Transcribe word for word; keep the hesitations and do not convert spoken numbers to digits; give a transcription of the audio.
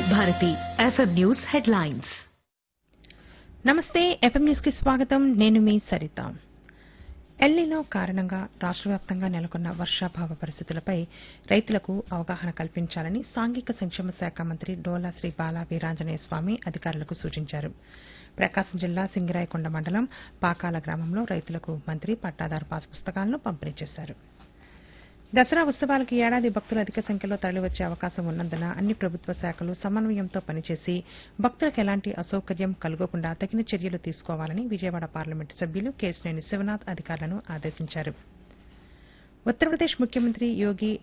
Bharati FM news headlines. నమస్తే, FM news కి స్వాగతం. నేను మీ సరిత. ఎల్నినో కారణంగా రాష్ట్ర వ్యాప్తంగా నెలకొన్న వర్షాభావ పరిస్థితులపై రైతులకు అవగాహన కల్పించాలని సాంఘిక సంక్షేమ శాఖ మంత్రి డోలా శ్రీ బాలా వీరాంజనేయ స్వామి అధికారులకు సూచించారు. ప్రకాశం జిల్లా సింగరాయకొండ మండలం పాకాల గ్రామంలో రైతులకు మంత్రి పట్టాదారు పాస్ పుస్తకాలను పంపిణీ చేశారు. దసరా ఉత్సవాలకు ఏడాది భక్తులు అధిక సంఖ్యలో తరలివచ్చే అవకాశం ఉన్నందున అన్ని ప్రభుత్వ శాఖలు సమన్వయంతో పనిచేసి భక్తులకు ఎలాంటి అసౌకర్యం కలుగకుండా తగిన చర్యలు తీసుకోవాలని విజయవాడ పార్లమెంటు సభ్యులు కేశినేని శివనాథ్ అధికారులను ఆదేశించారు. ఉత్తరప్రదేశ్ ముఖ్యమంత్రి యోగి